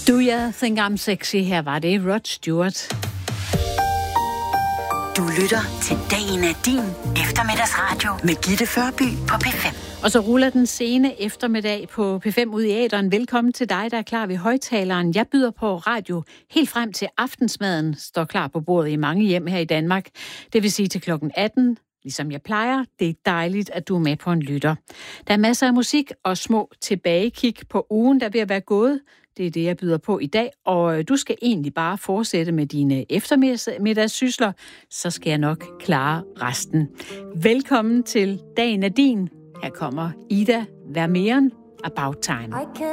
Do you think I'm sexy? Her var det Rod Stewart. Du lytter til Dagen er din eftermiddagsradio med Gitte Førby på P5. Og så ruller den sene eftermiddag på P5 ud i æteren. Velkommen til dig, der er klar ved højtaleren. Jeg byder på radio helt frem til aftensmaden. Står klar på bordet i mange hjem her i Danmark. Det vil sige til klokken 18. Ligesom jeg plejer, det er dejligt, at du er med på en lytter. Der er masser af musik og små tilbagekig på ugen, der vil være gået. Det er det, jeg byder på i dag, og du skal egentlig bare fortsætte med dine eftermiddagssysler, så skal jeg nok klare resten. Velkommen til Dagen er din. Her kommer Ida Vermeeren, About Time.